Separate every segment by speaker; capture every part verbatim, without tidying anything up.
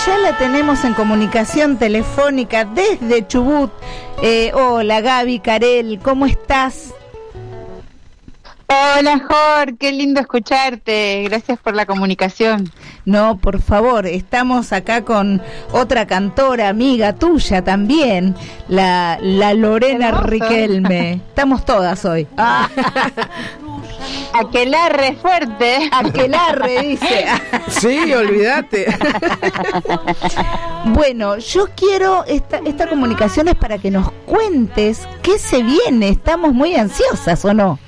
Speaker 1: ya la tenemos en comunicación telefónica desde Chubut. Eh, hola Gaby Carel, ¿cómo estás?
Speaker 2: Hola Jor, qué lindo escucharte, gracias por la comunicación.
Speaker 1: No, por favor, estamos acá con otra cantora, amiga tuya también, la, la Lorena
Speaker 2: Hermoso.
Speaker 1: Riquelme. Estamos todas hoy. Ah.
Speaker 2: Aquelarre fuerte.
Speaker 1: Aquelarre, dice.
Speaker 3: Sí, olvídate.
Speaker 1: Bueno, yo quiero, esta, esta comunicación es para que nos cuentes qué se viene. Estamos muy ansiosas, ¿o no?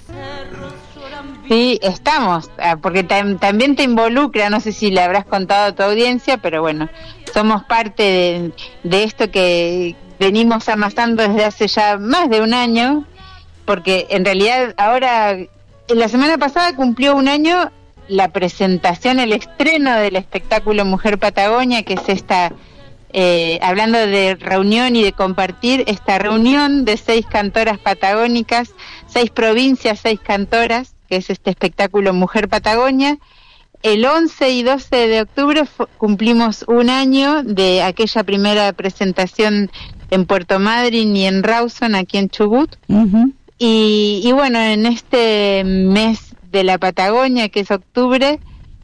Speaker 2: Sí, estamos, porque tam- también te involucra, no sé si le habrás contado a tu audiencia, pero bueno, somos parte de, de esto que venimos amasando desde hace ya más de un año, porque en realidad ahora, la semana pasada cumplió un año la presentación, el estreno del espectáculo Mujer Patagonia, que es esta, eh, hablando de reunión y de compartir, esta reunión de seis cantoras patagónicas, seis provincias, seis cantoras, que es este espectáculo Mujer Patagonia. El once y doce de octubre fu- cumplimos un año de aquella primera presentación en Puerto Madryn y en Rawson, aquí en Chubut.
Speaker 1: Uh-huh.
Speaker 2: Y, y bueno, en este mes de la Patagonia, que es octubre,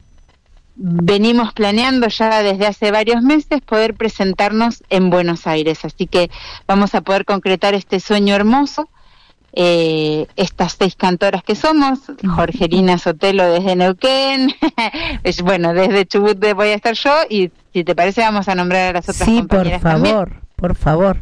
Speaker 2: venimos planeando ya desde hace varios meses poder presentarnos en Buenos Aires. Así que vamos a poder concretar este sueño hermoso. Eh, estas seis cantoras que somos, Jorgelina Sotelo desde Neuquén, es, bueno, desde Chubut voy a estar yo, y si te parece vamos a nombrar a las otras
Speaker 1: Sí,
Speaker 2: compañeras
Speaker 1: por favor,
Speaker 2: también.
Speaker 1: por favor.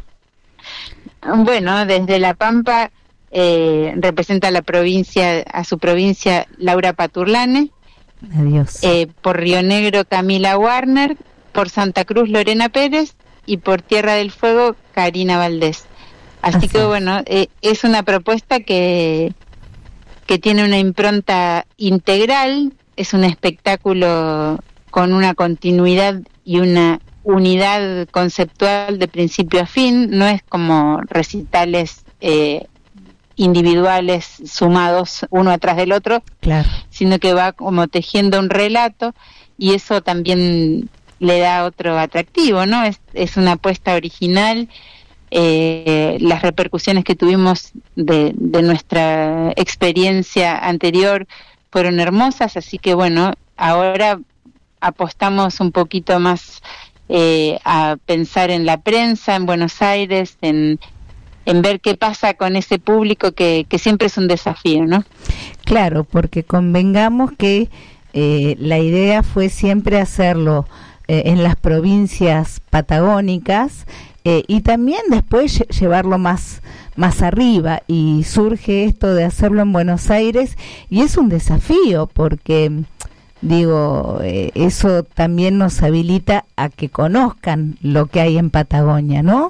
Speaker 2: Bueno, desde La Pampa eh, representa a la provincia, a su provincia Laura Paturlane.
Speaker 1: Adiós.
Speaker 2: Eh, por Río Negro Camila Warner, por Santa Cruz Lorena Pérez y por Tierra del Fuego Karina Valdés. Así, Así que bueno, eh, es una propuesta que, que tiene una impronta integral, es un espectáculo con una continuidad y una unidad conceptual de principio a fin, no es como recitales eh, individuales sumados uno atrás del otro,
Speaker 1: claro,
Speaker 2: sino que va como tejiendo un relato, y eso también le da otro atractivo, ¿no? Es, es una apuesta original. Eh, las repercusiones que tuvimos de, de nuestra experiencia anterior fueron hermosas, así que bueno, ahora apostamos un poquito más eh, a pensar en la prensa en Buenos Aires, en, en ver qué pasa con ese público que, que siempre es un desafío, ¿no?
Speaker 1: Claro, porque convengamos que eh, la idea fue siempre hacerlo eh, en las provincias patagónicas, Eh, y también después lle- llevarlo más más arriba, y surge esto de hacerlo en Buenos Aires, y es un desafío porque digo eh, eso también nos habilita a que conozcan lo que hay en Patagonia, ¿no?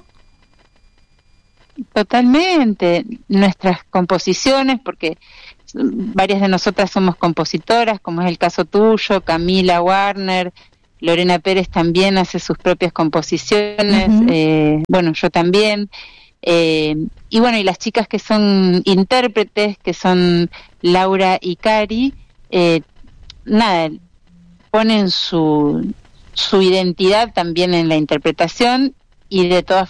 Speaker 2: Totalmente, nuestras composiciones, porque varias de nosotras somos compositoras, como es el caso tuyo, Camila Warner, Lorena Pérez también hace sus propias composiciones, uh-huh. eh, bueno, yo también, eh, y bueno, y las chicas que son intérpretes, que son Laura y Cari, eh, nada, ponen su, su identidad también en la interpretación, y de todas